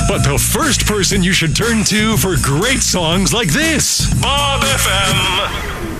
But the first person you should turn to for great songs like this, Bob FM.